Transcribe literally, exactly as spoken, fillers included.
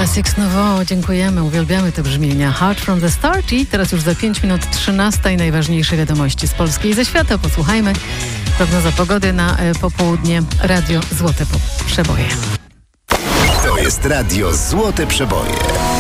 Six Nouveau, dziękujemy, uwielbiamy te brzmienia. Heart from the Start i teraz już za pięć minut trzynasta i najważniejsze wiadomości z Polski i ze świata. Posłuchajmy. Prognoza pogody na popołudnie. Radio Złote Przeboje. To jest Radio Złote Przeboje.